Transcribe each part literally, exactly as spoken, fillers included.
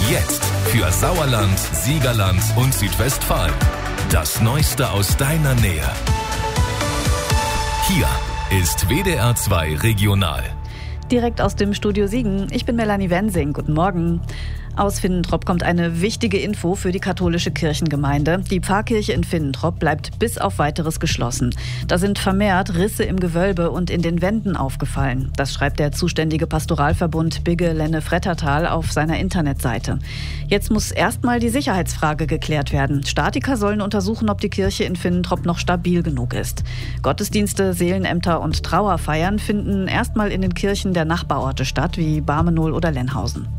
Jetzt für Sauerland, Siegerland und Südwestfalen. Das Neueste aus deiner Nähe. Hier ist W D R zwei Regional. Direkt aus dem Studio Siegen. Ich bin Melanie Wensing. Guten Morgen. Aus Finnentrop kommt eine wichtige Info für die katholische Kirchengemeinde. Die Pfarrkirche in Finnentrop bleibt bis auf Weiteres geschlossen. Da sind vermehrt Risse im Gewölbe und in den Wänden aufgefallen. Das schreibt der zuständige Pastoralverbund Bigge Lenne-Frettertal auf seiner Internetseite. Jetzt muss erstmal die Sicherheitsfrage geklärt werden. Statiker sollen untersuchen, ob die Kirche in Finnentrop noch stabil genug ist. Gottesdienste, Seelenämter und Trauerfeiern finden erstmal in den Kirchen der Nachbarorte statt, wie Barmenohl oder Lenhausen.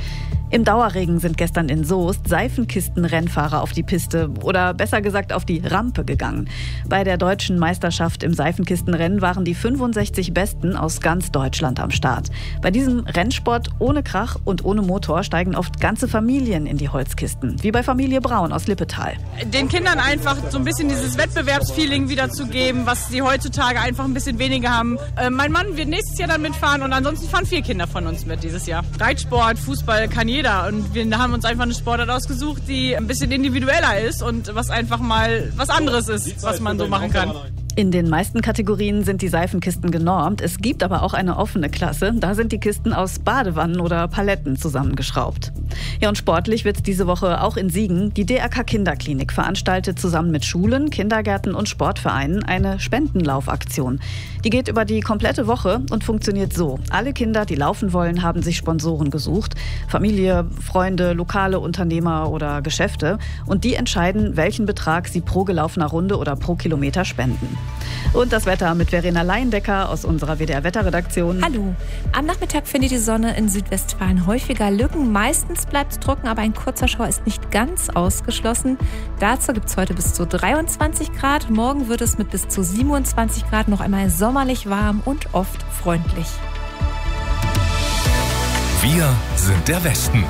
Im Dauerregen sind gestern in Soest Seifenkistenrennfahrer auf die Piste oder besser gesagt auf die Rampe gegangen. Bei der deutschen Meisterschaft im Seifenkistenrennen waren die fünfundsechzig Besten aus ganz Deutschland am Start. Bei diesem Rennsport ohne Krach und ohne Motor steigen oft ganze Familien in die Holzkisten, wie bei Familie Braun aus Lippetal. Den Kindern einfach so ein bisschen dieses Wettbewerbsfeeling wiederzugeben, was sie heutzutage einfach ein bisschen weniger haben. Äh, mein Mann wird nächstes Jahr dann mitfahren und ansonsten fahren vier Kinder von uns mit dieses Jahr. Reitsport, Fußball kann jeder. Und wir haben uns einfach eine Sportart ausgesucht, die ein bisschen individueller ist und was einfach mal was anderes ist, was man so machen kann. In den meisten Kategorien sind die Seifenkisten genormt. Es gibt aber auch eine offene Klasse. Da sind die Kisten aus Badewannen oder Paletten zusammengeschraubt. Ja, und sportlich wird es diese Woche auch in Siegen. Die D R K Kinderklinik veranstaltet zusammen mit Schulen, Kindergärten und Sportvereinen eine Spendenlaufaktion. Die geht über die komplette Woche und funktioniert so. Alle Kinder, die laufen wollen, haben sich Sponsoren gesucht. Familie, Freunde, lokale Unternehmer oder Geschäfte. Und die entscheiden, welchen Betrag sie pro gelaufener Runde oder pro Kilometer spenden. Und das Wetter mit Verena Leindecker aus unserer W D R-Wetterredaktion. Hallo. Am Nachmittag findet die Sonne in Südwestfalen häufiger Lücken. Meistens bleibt es trocken, aber ein kurzer Schauer ist nicht ganz ausgeschlossen. Dazu gibt es heute bis zu dreiundzwanzig Grad. Morgen wird es mit bis zu siebenundzwanzig Grad noch einmal sommerlich warm und oft freundlich. Wir sind der Westen.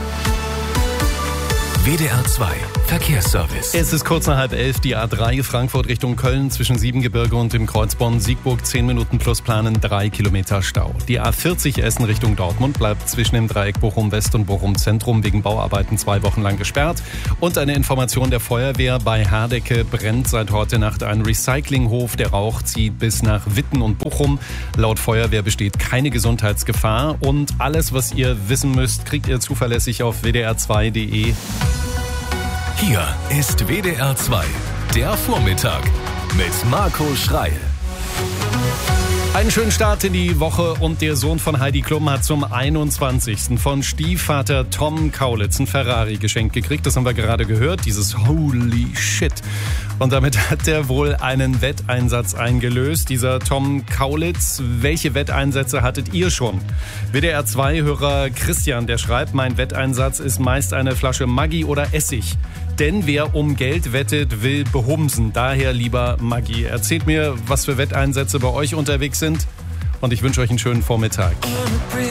W D R zwei Verkehrsservice. Es ist kurz nach halb elf, die A drei Frankfurt Richtung Köln zwischen Siebengebirge und dem Kreuz Bonn-Siegburg zehn Minuten plus planen, drei Kilometer Stau. Die A vierzig Essen Richtung Dortmund bleibt zwischen dem Dreieck Bochum-West und Bochum-Zentrum wegen Bauarbeiten zwei Wochen lang gesperrt. Und eine Information der Feuerwehr: Bei Hardecke brennt seit heute Nacht ein Recyclinghof. Der Rauch zieht bis nach Witten und Bochum. Laut Feuerwehr besteht keine Gesundheitsgefahr. Und alles, was ihr wissen müsst, kriegt ihr zuverlässig auf w d r zwei punkt d e. Hier ist W D R zwei, der Vormittag mit Marco Schreil. Einen schönen Start in die Woche und der Sohn von Heidi Klum hat zum einundzwanzigsten von Stiefvater Tom Kaulitz ein Ferrari geschenkt gekriegt. Das haben wir gerade gehört, dieses Holy Shit. Und damit hat er wohl einen Wetteinsatz eingelöst, dieser Tom Kaulitz. Welche Wetteinsätze hattet ihr schon? W D R zwei Hörer Christian, der schreibt: Mein Wetteinsatz ist meist eine Flasche Maggi oder Essig. Denn wer um Geld wettet, will behumsen. Daher lieber Maggi. Erzählt mir, was für Wetteinsätze bei euch unterwegs sind. Und ich wünsche euch einen schönen Vormittag.